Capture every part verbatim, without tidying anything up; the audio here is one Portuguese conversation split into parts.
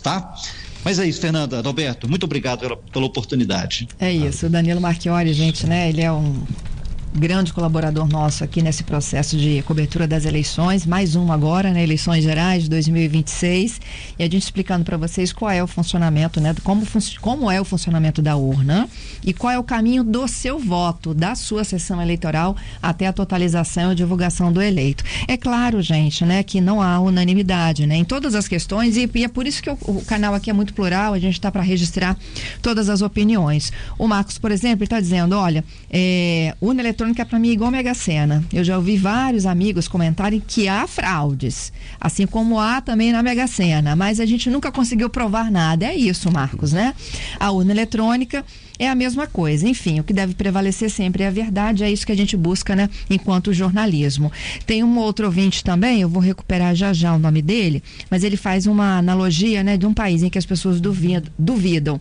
tá? Mas é isso, Fernanda, Adalberto, muito obrigado pela, pela oportunidade. É isso, o Danilo Marchiori, gente, né, ele é um grande colaborador nosso aqui nesse processo de cobertura das eleições, mais um agora, né, eleições gerais de dois mil e vinte e seis, e a gente explicando para vocês qual é o funcionamento, né, como, fun- como é o funcionamento da urna e qual é o caminho do seu voto, da sua sessão eleitoral até a totalização e divulgação do eleito. É claro, gente, né, que não há unanimidade, né, em todas as questões, e, e é por isso que o, o canal aqui é muito plural, a gente está para registrar todas as opiniões. O Marcos, por exemplo, está dizendo, olha, é, urna eletrônica é para mim igual Mega Sena. Eu já ouvi vários amigos comentarem que há fraudes, assim como há também na Mega Sena, mas a gente nunca conseguiu provar nada. É isso, Marcos, né? A urna eletrônica é a mesma coisa. Enfim, o que deve prevalecer sempre é a verdade, é isso que a gente busca, né, enquanto jornalismo. Tem um outro ouvinte também, eu vou recuperar já já o nome dele, mas ele faz uma analogia, né, de um país em que as pessoas duvidam, duvidam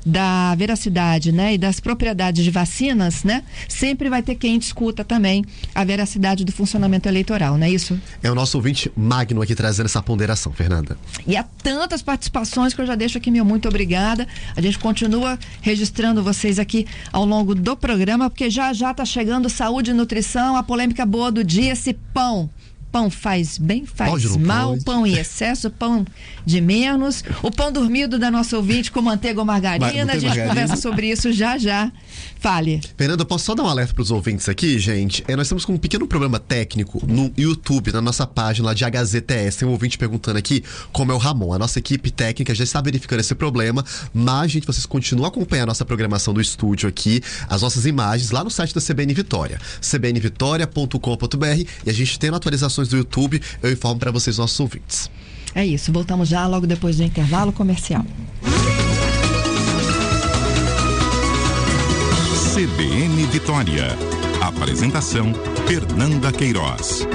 da veracidade, né, e das propriedades de vacinas, né, sempre vai ter quem discuta também a veracidade do funcionamento eleitoral, não é isso? É o nosso ouvinte Magno aqui trazendo essa ponderação, Fernanda. E há tantas participações que eu já deixo aqui meu muito obrigada. A gente continua registrando vocês aqui ao longo do programa, porque já já tá chegando saúde e nutrição, a polêmica boa do dia, esse pão. Pão faz bem, faz pode, mal, pode. Pão em excesso, pão de menos, o pão dormido da nossa ouvinte com manteiga ou margarina, Manteiga, a gente margarina. conversa sobre isso já já. Fale. Fernanda, posso só dar um alerta para os ouvintes aqui, gente? É, nós estamos com um pequeno problema técnico no YouTube, na nossa página lá de H Z T S. Tem um ouvinte perguntando aqui como é o Ramon. A nossa equipe técnica já está verificando esse problema, mas, gente, vocês continuam a acompanhar a nossa programação do estúdio aqui, as nossas imagens lá no site da C B N Vitória, c b n vitória ponto com ponto b r, e a gente tem atualizações do YouTube, eu informo para vocês, nossos ouvintes. É isso, voltamos já logo depois do intervalo comercial. C B N Vitória. Apresentação: Fernanda Queiroz.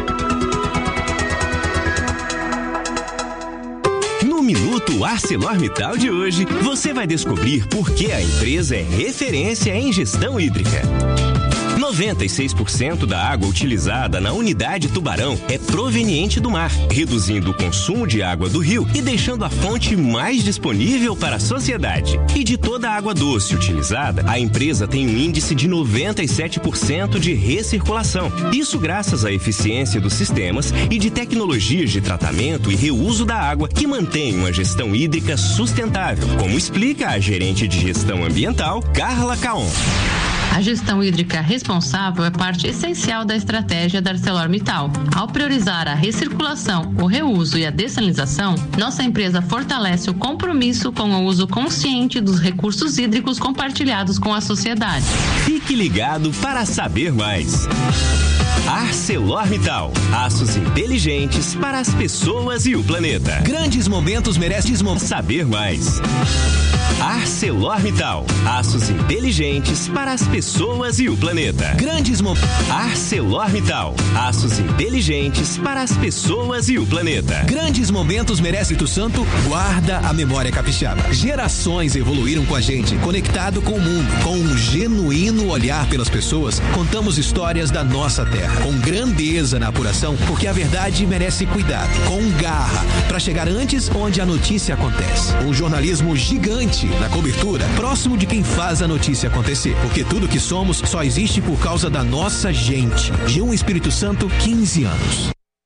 No Minuto ArcelorMittal de hoje, você vai descobrir por que a empresa é referência em gestão hídrica. noventa e seis por cento da água utilizada na unidade Tubarão é proveniente do mar, reduzindo o consumo de água do rio e deixando a fonte mais disponível para a sociedade. E de toda a água doce utilizada, a empresa tem um índice de noventa e sete por cento de recirculação. Isso graças à eficiência dos sistemas e de tecnologias de tratamento e reuso da água que mantém uma gestão hídrica sustentável, como explica a gerente de gestão ambiental, Carla Caon. A gestão hídrica responsável é parte essencial da estratégia da ArcelorMittal. Ao priorizar a recirculação, o reuso e a dessalinização, nossa empresa fortalece o compromisso com o uso consciente dos recursos hídricos compartilhados com a sociedade. Fique ligado para saber mais. ArcelorMittal, aços inteligentes para as pessoas e o planeta. Grandes momentos merecem saber mais. ArcelorMittal, aços inteligentes para as pessoas e o planeta. Grandes momentos. ArcelorMittal, aços inteligentes para as pessoas e o planeta. Grandes momentos merecem o santo, guarda a memória capixaba. Gerações evoluíram com a gente, conectado com o mundo. Com um genuíno olhar pelas pessoas, contamos histórias da nossa terra. Com grandeza na apuração, porque a verdade merece cuidado. Com garra, para chegar antes onde a notícia acontece. Um jornalismo gigante na cobertura, próximo de quem faz a notícia acontecer. Porque tudo que somos só existe por causa da nossa gente. G um Espírito Santo, quinze anos.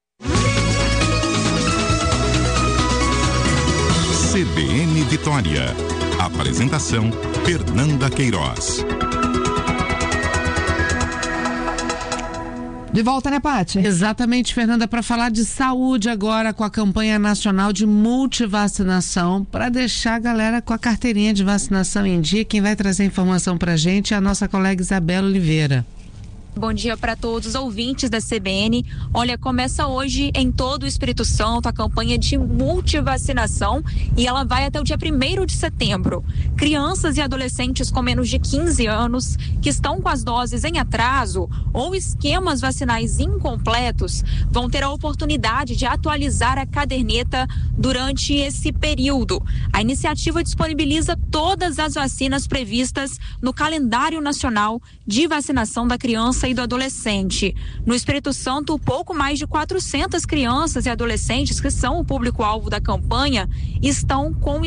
C B N Vitória. Apresentação: Fernanda Queiroz. De volta, né, Paty? Exatamente, Fernanda, para falar de saúde agora com a campanha nacional de multivacinação, para deixar a galera com a carteirinha de vacinação em dia. Quem vai trazer informação para a gente é a nossa colega Isabela Oliveira. Bom dia para todos os ouvintes da C B N. Olha, começa hoje em todo o Espírito Santo a campanha de multivacinação e ela vai até o dia primeiro de setembro. Crianças e adolescentes com menos de quinze anos que estão com as doses em atraso ou esquemas vacinais incompletos vão ter a oportunidade de atualizar a caderneta durante esse período. A iniciativa disponibiliza todas as vacinas previstas no calendário nacional de vacinação da criança e do adolescente. No Espírito Santo, pouco mais de quatrocentas crianças e adolescentes, que são o público-alvo da campanha, estão com